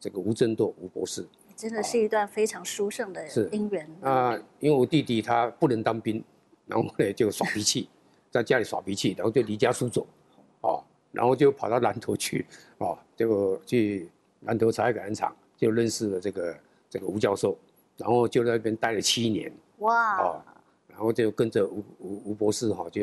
这个吴振铎吴博士。 真的是一段非常殊胜的姻缘因为我弟弟他不能当兵，然后呢就耍脾气，在家里耍脾气，然后就离家出走，然后就跑到南投去，结果去南投茶叶改良场就认识了这个吴教授，然后就在那边待了7年， 哇， 然后就跟着吴博士